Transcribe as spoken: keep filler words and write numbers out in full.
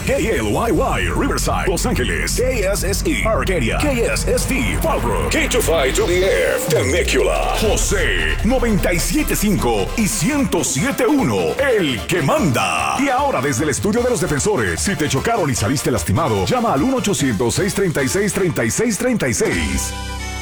K L Y Y, Riverside, Los Ángeles. K S S E, Arcadia. K S S V, Fallbrook. K two five to the F, Temecula. José, noventa y siete punto cinco y ciento siete punto uno, el que manda. Y ahora desde el estudio de los defensores, si te chocaron y saliste lastimado, llama al uno ochocientos, seiscientos treinta y seis, treinta y seis treinta y seis.